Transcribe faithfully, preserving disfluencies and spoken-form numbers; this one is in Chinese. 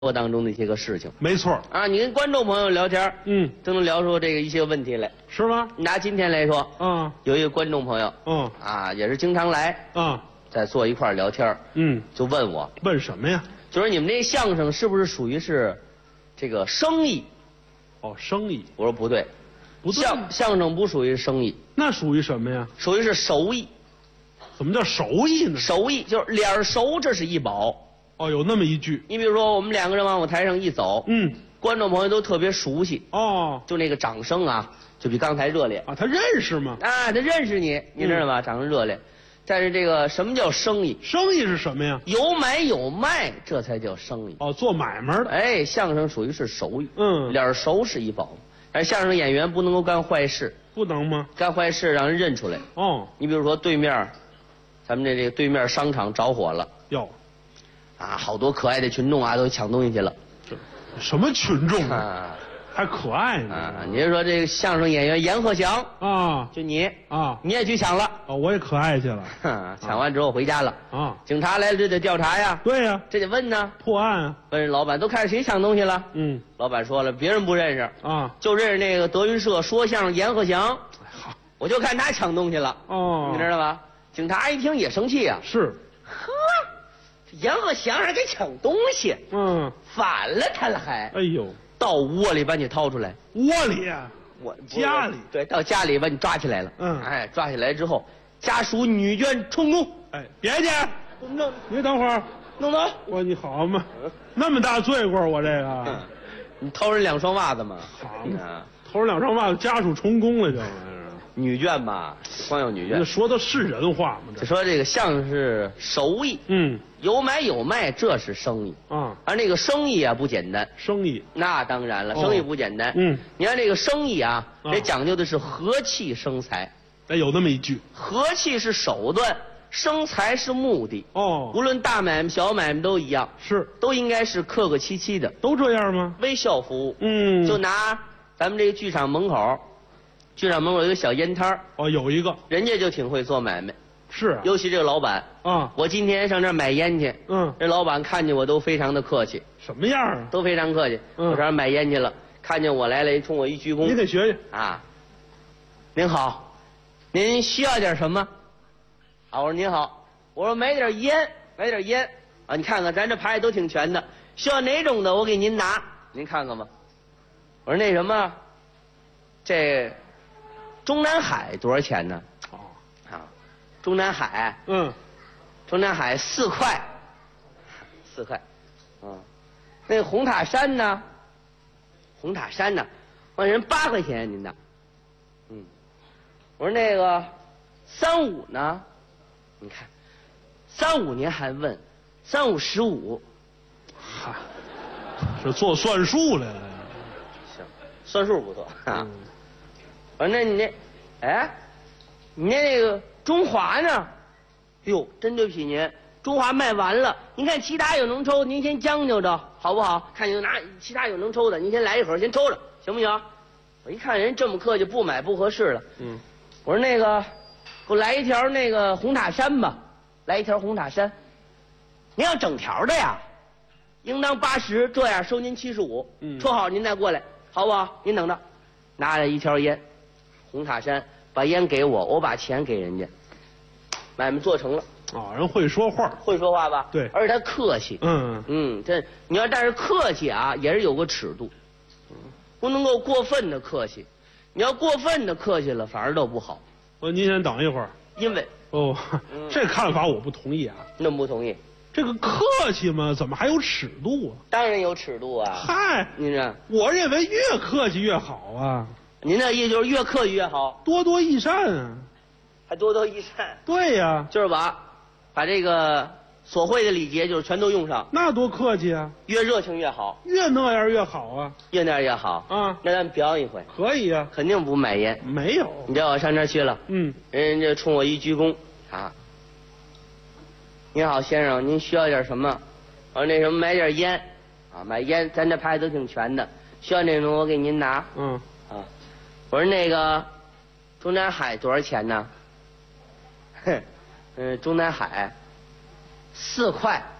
活当中的一些个事情。 没错啊，你跟观众朋友聊天， 嗯， 都能聊出这个一些问题来， 是吗？ 拿今天来说， 嗯， 有一个观众朋友， 嗯啊，也是经常来， 嗯在坐一块儿聊天， 嗯， 就问我， 问什么呀？ 就说你们这相声是不是属于是这个生意？ 哦，生意我说不对， 不对， 相相声不属于生意， 那属于什么呀？ 属于是手艺。 怎么叫手艺呢？ 手艺就是脸儿熟，这是一宝。 哦，有那么一句。 你比如说，我们两个人往舞台上一走， 嗯， 观众朋友都特别熟悉， 哦就那个掌声啊，就比刚才热烈啊，他认识吗？ 啊，他认识你，你知道吗？掌声热烈。但是这个什么叫生意？ 生意是什么呀？ 有买有卖，这才叫生意。 哦，做买卖的。 哎，相声属于是手艺， 嗯， 脸儿熟是一宝，而相声演员不能够干坏事， 不能吗？ 干坏事让人认出来。 哦， 你比如说对面，咱们这这个对面商场着火了， 哟， 啊，好多可爱的群众啊都抢东西去了。 这什么群众啊？ 啊还可爱呢？ 啊！你是说这个相声演员阎鹤祥， 啊就你啊你也去抢了， 哦，我也可爱去了。 哼抢完之后回家了， 啊， 警察来了这得调查呀， 对呀， 这得问呢， 破案啊。 问人老板都看谁抢东西了。 嗯老板说了，别人不认识， 啊， 就认识那个德云社说相声阎鹤祥， 好我就看他抢东西了， 哦， 你知道吧？警察一听也生气呀， 是， 呵，这阎鹤祥还给抢东西， 嗯， 反了他了还， 哎呦， 到窝里把你掏出来。 窝里啊， 我家里对，到家里把你抓起来了。 嗯哎，抓起来之后，家属女眷充公， 哎，别去， 弄你等会儿， 弄走。 我你好嘛，那么大罪过，我这嗯个， 你偷人两双袜子吗？ 好啊， 头上两双袜子，家属充公了就。 女眷吧，光有女眷。 这说的是人话吗？这， 就说这个相声是手艺， 嗯有买有卖，这是生意。 啊， 而那个生意啊不简单， 生意， 那当然了， 哦生意不简单。 嗯， 你看这个生意啊， 啊这讲究的是和气生财， 哎，有那么一句。 和气是手段，生财是目的。 哦， 无论大买卖小买卖都一样， 是， 都应该是客客气气的， 都这样吗？ 微笑服务。 嗯， 就拿咱们这个剧场门口，剧场门口有一个小烟摊儿， 哦，有一个人家就挺会做买卖， 是啊， 尤其这个老板。 啊， 我今天上这儿买烟去， 嗯， 这老板看见我都非常的客气， 什么样啊？ 都非常客气。 嗯我这儿买烟去了，看见我来了，冲我一鞠躬。 你得学学。 啊，您好，您需要点什么？啊，我说您好，我说买点烟，买点烟啊，你看看咱这牌都挺全的，需要哪种的我给您拿，您看看吧。我说那什么，这中南海多少钱呢？ 哦， 啊，中南海， 嗯， 中南海四块，四块，啊，那个红塔山呢？红塔山呢？我人八块钱您的，嗯，我说那个三五呢？你看，三五您还问，三五十五， 哈，是做算术来了。 行，算数不错啊。 嗯我说那你那，哎，你那那个中华呢？哟，真对不起您，中华卖完了。您看其他有能抽，您先将就着，好不好？看有哪其他有能抽的，您先来一盒，先抽着，行不行？我一看人这么客气，不买不合适了。 嗯， 我说那个，给我来一条那个红塔山吧，来一条红塔山。您要整条的呀，应当八十，这样收您七十五。 嗯抽好您再过来，好不好？您等着，拿了一条烟，红塔山，把烟给我，我把钱给人家，买卖做成了。 啊，人会说话。 会说话吧？ 对而且他客气。 嗯， 嗯，这你要但是客气啊，也是有个尺度，不能够过分的客气。你要过分的客气了，反而都不好。 我说您先等一会儿。 因为哦， 嗯这看法我不同意啊。 那么不同意， 这个客气嘛，怎么还有尺度啊？ 当然有尺度啊。 嗨， 您这， 我认为越客气越好啊， 您这意思就是越客气越好， 多多益善啊。 还多多益善， 对呀， 就是把把这个所会的礼节就是全都用上， 那多客气啊， 越热情越好， 越那样越好啊。 越那样越好。 啊， 那咱们表演一回， 可以啊。 肯定不买烟。 没有。 你知道我上那儿去了， 嗯， 人家冲我一鞠躬啊，您好先生，您需要点什么？我说那什么买点烟啊，买烟，咱这牌都挺全的，需要那种我给您拿嗯， 啊。我说那个中南海多少钱呢？哼，嗯，中南海四块。